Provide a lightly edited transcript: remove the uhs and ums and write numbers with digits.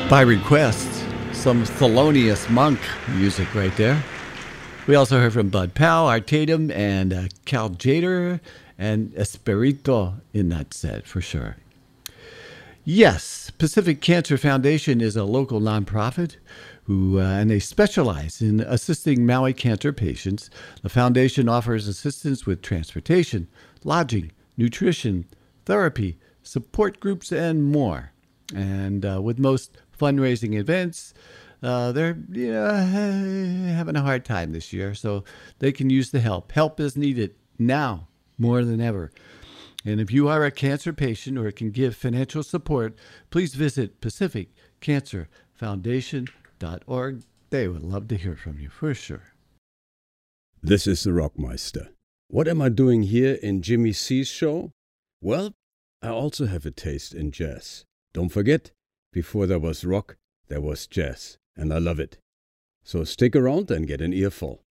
By request, some Thelonious Monk music right there. We also heard from Bud Powell, Art Tatum, and Cal Jader, and Esperito in that set for sure. Yes, Pacific Cancer Foundation is a local nonprofit and they specialize in assisting Maui cancer patients. The foundation offers assistance with transportation, lodging, nutrition, therapy, support groups, and more. And with most fundraising events, they're having a hard time this year, so they can use the help. Help is needed now more than ever. And if you are a cancer patient or can give financial support, please visit pacificcancerfoundation.org. They would love to hear from you for sure. This is the Rockmeister. What am I doing here in Jimmy C's show? Well, I also have a taste in jazz. Don't forget, before there was rock, there was jazz, and I love it. So stick around and get an earful.